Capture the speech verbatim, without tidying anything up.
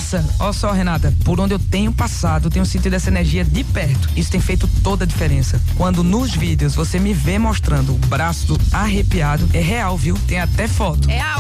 Nossa, ó só, Renata, por onde eu tenho passado, eu tenho sentido essa energia de perto. Isso tem feito toda a diferença. Quando nos vídeos você me vê mostrando o braço arrepiado, é real, viu? Tem até foto. É a